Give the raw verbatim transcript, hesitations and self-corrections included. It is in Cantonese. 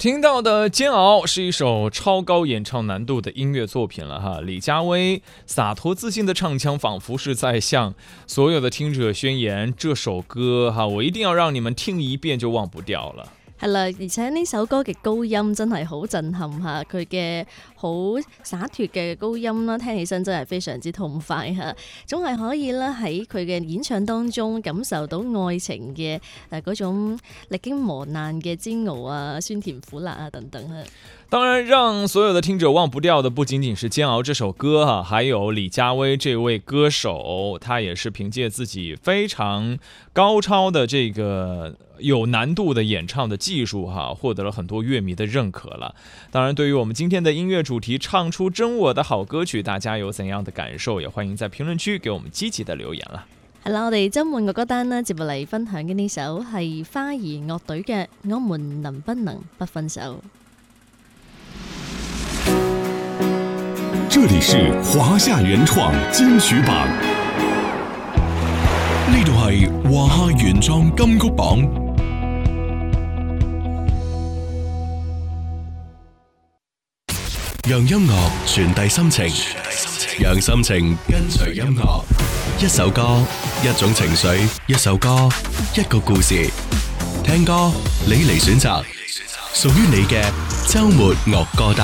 听到的《煎熬》是一首超高演唱难度的音乐作品了哈，李佳薇洒脱自信的唱腔，仿佛是在向所有的聽者宣言，這首歌哈，我一定要讓你們聽一遍就忘不掉了。 係啦，而且呢首歌嘅高音真係好震撼嚇，佢嘅好灑脱嘅高音啦，聽起身真係非常之痛快嚇，總係可以咧喺佢嘅演唱當中感受到愛情嘅誒嗰種歷經磨難嘅煎熬啊、酸甜苦辣啊等等啊。 當然，讓所有的聽者忘不掉的不僅僅是《煎熬》這首歌哈，還有李佳薇這位歌手，他也是憑借自己非常高超的這個有難度的演唱的技術哈，獲得了很多樂迷的認可了。當然，對於我們今天的音樂主題唱出真我的好歌曲，大家有怎樣的感受，也歡迎在評論區給我們積極的留言啦。 係啦，我哋周末嘅歌單呢，接落嚟分享嘅呢首係花兒樂隊嘅《我們能不能不分手》。 這裡是華夏原創金曲榜，呢度係華夏原創金曲榜。讓音樂傳遞心情，讓心情跟隨音樂。一首歌，一種情緒；一首歌，一個故事。聽歌，你嚟選擇，屬於你嘅週末樂歌單。